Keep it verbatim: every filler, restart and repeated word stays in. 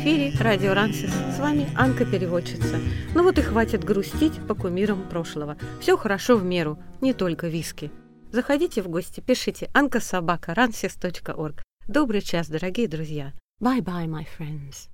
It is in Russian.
эфире Радио Рансис. С вами Анка-переводчица. Ну вот и хватит грустить по кумирам прошлого. Все хорошо в меру, не только виски. Заходите в гости, пишите анка собака рансис точка орг. Добрый час, дорогие друзья. Bye-bye, my friends.